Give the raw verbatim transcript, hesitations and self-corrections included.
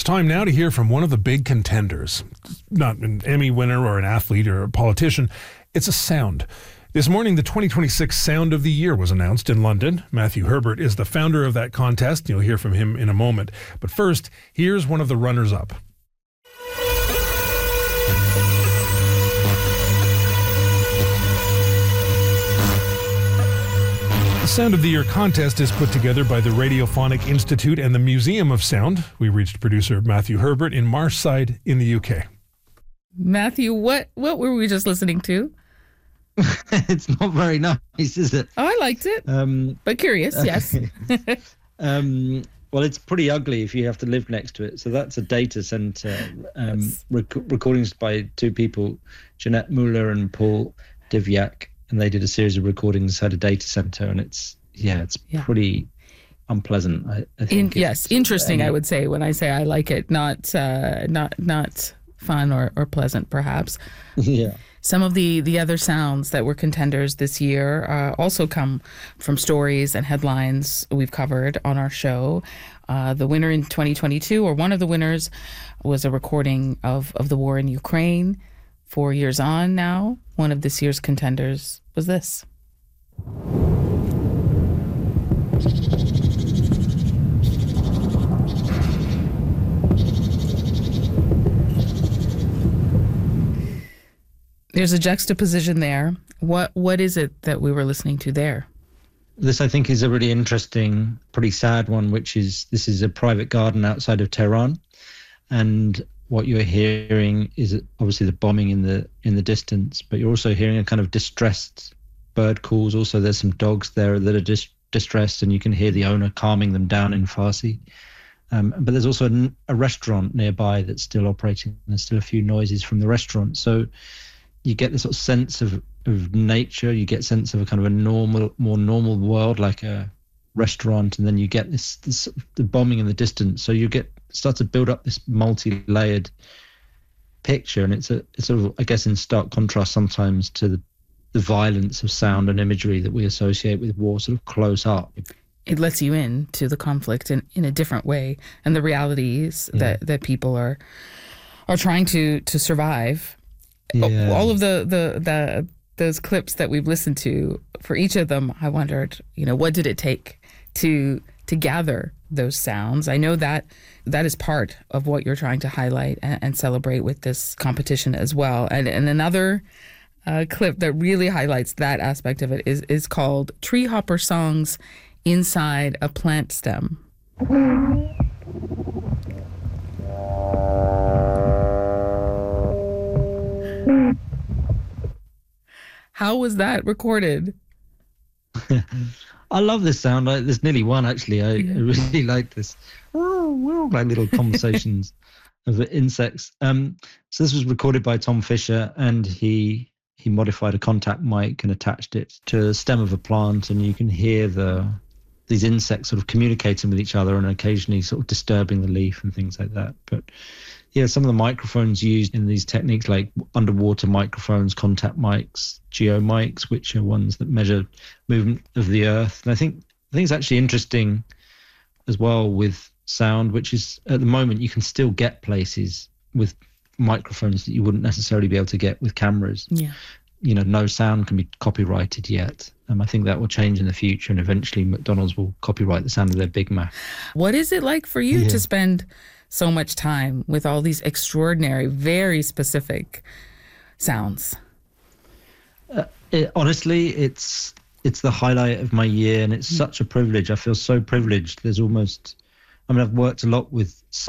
It's time now to hear from one of the big contenders. Not an Emmy winner or an athlete or a politician. It's a sound. This morning, the twenty twenty-six Sound of the Year was announced in London. Matthew Herbert is the founder of that contest. You'll hear from him in a moment. But first, here's one of the runners-up. The Sound of the Year contest is put together by the Radiophonic Institute and the Museum of Sound. We reached producer Matthew Herbert in Marshside in the U K. Matthew, what, what were we just listening to? It's not very nice, is it? Oh, I liked it, um, but curious, yes. um, well, it's pretty ugly if you have to live next to it. So that's a data center. Um, yes. rec- recordings by two people, Jeanette Muller and Paul Divyak. And they did a series of recordings at a data center, and it's yeah, it's yeah. pretty unpleasant. I, I think In, yes, interesting. Um, I would say when I say I like it, not uh, not not fun or, or pleasant, perhaps. Yeah. Some of the, the other sounds that were contenders this year uh, also come from stories and headlines we've covered on our show. Uh, the winner in twenty twenty-two, or one of the winners, was a recording of, of the war in Ukraine. Four years on now, one of this year's contenders was this. There's a juxtaposition there. What What is it that we were listening to there? This, I think, is a really interesting, pretty sad one, which is this is a private garden outside of Tehran. And what you're hearing is obviously the bombing in the in the distance, but you're also hearing a kind of distressed bird calls. Also, there's some dogs there that are dis- distressed, and you can hear the owner calming them down in Farsi. Um, but there's also a, a restaurant nearby that's still operating. There's still a few noises from the restaurant. So you get this sort of sense of, of nature. You get a sense of a kind of a normal, more normal world, like a restaurant, and then you get this, this the bombing in the distance. So you get start to build up this multi-layered picture, and it's a it's sort of, I guess, in stark contrast sometimes to the, the violence of sound and imagery that we associate with war, sort of close up. It lets you in to the conflict in, in a different way, and the realities yeah. that, that people are are trying to to survive. Yeah. All of the, the the those clips that we've listened to, for each of them, I wondered, you know, what did it take to to gather those sounds? I know that that is part of what you're trying to highlight and, and celebrate with this competition as well. And and another uh, clip that really highlights that aspect of it is is called Tree Hopper Songs Inside a Plant Stem. How was that recorded? I love this sound. I, there's nearly one, actually. I, yeah. I really like this. Oh, like little conversations of insects. Um, so this was recorded by Tom Fisher, and he he modified a contact mic and attached it to the stem of a plant, and you can hear the these insects sort of communicating with each other and occasionally sort of disturbing the leaf and things like that. But yeah, some of the microphones used in these techniques, like underwater microphones, contact mics, geo mics, which are ones that measure movement of the earth. And I think I think it's actually interesting as well with sound, which is at the moment you can still get places with microphones that you wouldn't necessarily be able to get with cameras. Yeah. You know, no sound can be copyrighted yet. Um, I think that will change in the future, and eventually McDonald's will copyright the sound of their Big Mac. What is it like for you yeah. to spend so much time with all these extraordinary, very specific sounds? Uh, it, honestly, it's it's the highlight of my year, and it's mm. such a privilege. I feel so privileged. There's almost, I mean, I've worked a lot with